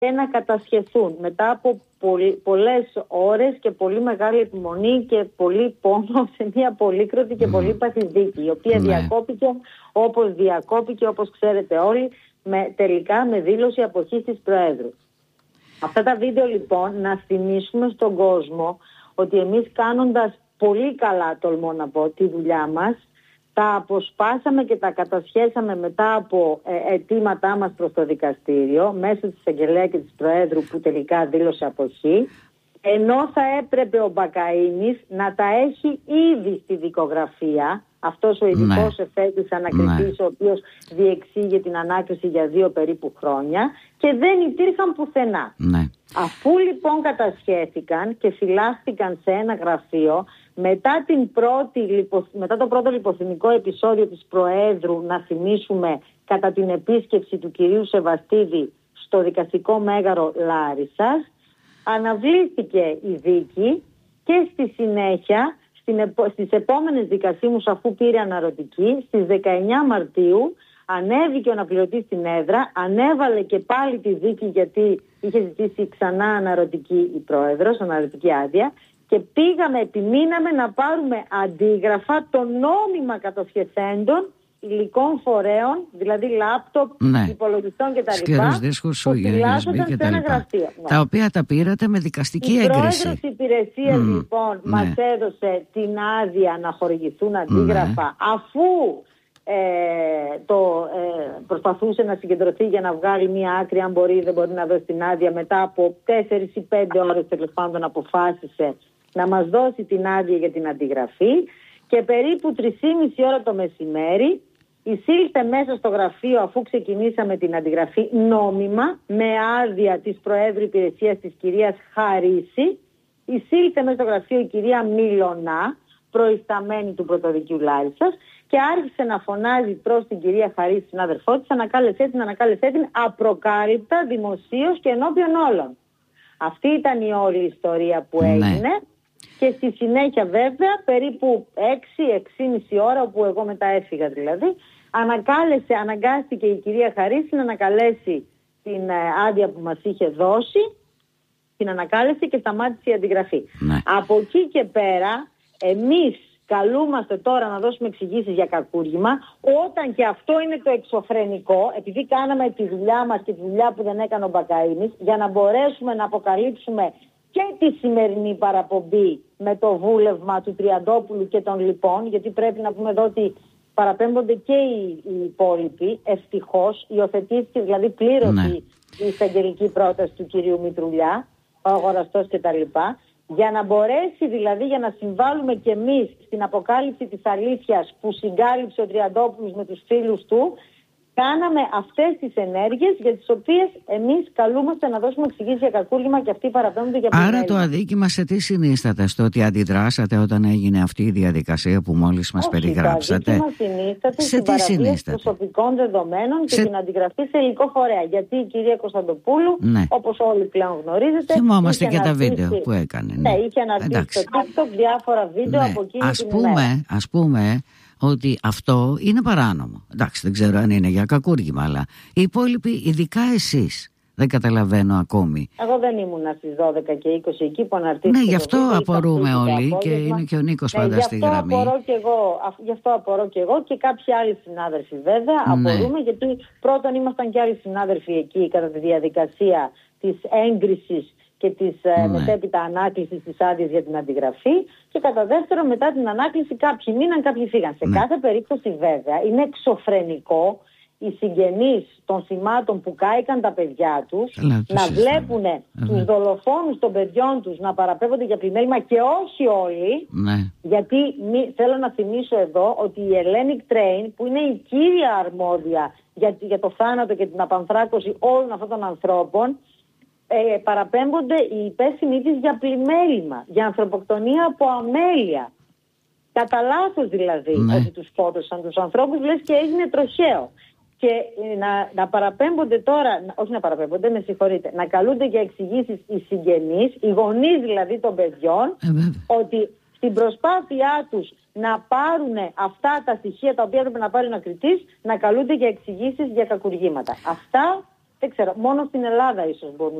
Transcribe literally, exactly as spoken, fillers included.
και να κατασχεθούν μετά από πολλ, πολλές ώρες και πολύ μεγάλη επιμονή και πολύ πόνο σε μια πολύκροτη και πολύ παθή δίκη, η οποία ναι. διακόπηκε όπως διακόπηκε, όπως ξέρετε όλοι, με, τελικά με δήλωση αποχής της Προέδρου. Αυτά τα βίντεο λοιπόν να θυμίσουμε στον κόσμο ότι εμείς κάνοντας πολύ καλά, τολμώ να πω, τη δουλειά μας, τα αποσπάσαμε και τα κατασχέσαμε μετά από ε, αιτήματά μας προς το δικαστήριο μέσω της εισαγγελέα και της Προέδρου που τελικά δήλωσε αποχή, ενώ θα έπρεπε ο Μπακαΐνης να τα έχει ήδη στη δικογραφία, αυτός ο ειδικός ναι. εφέτης ανακριτής ναι. ο οποίος διεξήγε την ανάκριση για δύο περίπου χρόνια και δεν υπήρχαν πουθενά. Ναι. Αφού λοιπόν κατασχέθηκαν και φυλάχθηκαν σε ένα γραφείο, μετά, την πρώτη, μετά το πρώτο λιποθυμικό επεισόδιο της Προέδρου, να θυμίσουμε, κατά την επίσκεψη του κυρίου Σεβαστίδη στο δικαστικό μέγαρο Λάρισσας, αναβλήθηκε η δίκη και στη συνέχεια στις επόμενες δικασίμους, αφού πήρε αναρωτική, στις δεκαεννιά Μαρτίου ανέβηκε ο αναπληρωτής στην έδρα, ανέβαλε και πάλι τη δίκη γιατί είχε ζητήσει ξανά αναρωτική η Πρόεδρος, αναρωτική άδεια, και πήγαμε, επιμείναμε να πάρουμε αντίγραφα των νόμιμα κατασχεθέντων υλικών φορέων, δηλαδή λάπτοπ, ναι. υπολογιστών κτλ. Σκληρούς δίσκους, γιου ες μπι και τα λοιπά. Τα οποία τα πήρατε με δικαστική η έγκριση. Η Πρόεδρος Υπηρεσίας mm. λοιπόν ναι. μας έδωσε την άδεια να χορηγηθούν αντίγραφα ναι. αφού ε, το ε, προσπαθούσε να συγκεντρωθεί για να βγάλει μία άκρη, αν μπορεί ή δεν μπορεί να δώσει την άδεια. Μετά από τέσσερις ή πέντε ώρες τέλος πάντων αποφάσισε να μας δώσει την άδεια για την αντιγραφή και περίπου τρεις και μισή ώρα το μεσημέρι εισήλθε μέσα στο γραφείο, αφού ξεκινήσαμε την αντιγραφή νόμιμα με άδεια της Προέδρου Υπηρεσίας της κυρίας Χαρίση, εισήλθε μέσα στο γραφείο η κυρία Μιλωνά, προϊσταμένη του Πρωτοδικείου Λάρισσας, και άρχισε να φωνάζει προς την κυρία Χαρίση, συνάδελφό της, ανακάλεσέ την, ανακάλεσέ την, απροκάλυπτα, δημοσίως και ενώπιον όλων. Αυτή ήταν η όλη ιστορία που έγινε. Ναι. Και στη συνέχεια βέβαια περίπου έξι με έξι και μισή ώρα, όπου εγώ μετά έφυγα δηλαδή, ανακάλεσε, αναγκάστηκε η κυρία Χαρίση να ανακαλέσει την άδεια που μας είχε δώσει, την ανακάλεσε και σταμάτησε η αντιγραφή. Ναι. Από εκεί και πέρα εμείς καλούμαστε τώρα να δώσουμε εξηγήσεις για κακούργημα, όταν και αυτό είναι το εξωφρενικό, επειδή κάναμε τη δουλειά μας και τη δουλειά που δεν έκανε ο Μπακαΐνης, για να μπορέσουμε να αποκαλύψουμε και τη σημερινή παραπομπή με το βούλευμα του Τριαντόπουλου και των λοιπών, γιατί πρέπει να πούμε εδώ ότι παραπέμπονται και οι, οι υπόλοιποι. Ευτυχώς υιοθετήθηκε δηλαδή πλήρως ναι. η εισαγγελική πρόταση του κυρίου Μητρουλιά, ο αγοραστός κτλ. Για να μπορέσει δηλαδή, για να συμβάλλουμε κι εμείς στην αποκάλυψη της αλήθειας που συγκάλυψε ο Τριαντόπουλος με τους φίλους του, κάναμε αυτές τις ενέργειες για τις οποίες εμείς καλούμαστε να δώσουμε εξηγήσεις για κακούργημα και αυτοί παραπέμπονται για πλημέλημα. Άρα το αδίκημα σε τι συνίσταται? Στο ότι αντιδράσατε όταν έγινε αυτή η διαδικασία που μόλις μας Όχι, περιγράψατε? Το αδίκημα συνίσταται σε στην τι παραβίαση προσωπικών δεδομένων και σε... την αντιγραφή σε υλικό φορέα. Γιατί η κυρία Κωνσταντοπούλου, ναι. όπως όλοι πλέον γνωρίζετε, θυμόμαστε και τα βίντεο που έκανε. Ναι, ναι είχε αναρτήσει στο TikTok διάφορα βίντεο ναι. από εκείνη ας την πούμε, ημέρα. Ας πούμε ότι αυτό είναι παράνομο. Εντάξει, δεν ξέρω αν είναι για κακούργημα, αλλά οι υπόλοιποι, ειδικά εσείς, δεν καταλαβαίνω ακόμη. Εγώ δεν ήμουν στις δώδεκα και είκοσι εκεί που αναρτήθηκα. Ναι, γι' αυτό απορούμε όλοι και είναι και ο Νίκος ναι, πάντα στη γραμμή. Απορώ και εγώ, γι' αυτό απορώ και εγώ και κάποιοι άλλοι συνάδελφοι βέβαια. Ναι. Απορούμε γιατί πρώτον ήμασταν και άλλοι συνάδελφοι εκεί κατά τη διαδικασία της έγκρισης και της ναι. μετέπειτα ανάκλησης της άδειας για την αντιγραφή, και κατά δεύτερον μετά την ανάκληση κάποιοι μείναν, κάποιοι φύγαν. Σε ναι. κάθε περίπτωση βέβαια είναι εξωφρενικό οι συγγενείς των θυμάτων που κάηκαν τα παιδιά τους Λά, να βλέπουν τους δολοφόνους των παιδιών τους να παραπέμπονται για πλημέλημα, και όχι όλοι, ναι. γιατί μη, θέλω να θυμίσω εδώ ότι η Hellenic Train, που είναι η κύρια αρμόδια για, για το θάνατο και την απανθράκωση όλων αυτών των ανθρώπων, Ε, παραπέμπονται οι υπεύθυνοι της για πλημέλημα, για ανθρωποκτονία από αμέλεια. Κατά λάθος δηλαδή, ναι. ότι τους σκότωσαν τους ανθρώπους, λες και έγινε τροχαίο. Και ε, να, να παραπέμπονται τώρα, όχι να παραπέμπονται, με συγχωρείτε, να καλούνται για εξηγήσεις οι συγγενείς, οι γονείς δηλαδή των παιδιών, ε, ότι στην προσπάθειά τους να πάρουν αυτά τα στοιχεία τα οποία έπρεπε να πάρει ο ανακριτής, να καλούνται για εξηγήσεις για κακουργήματα. Αυτά Δεν ξέρω, μόνο στην Ελλάδα ίσως μπορούν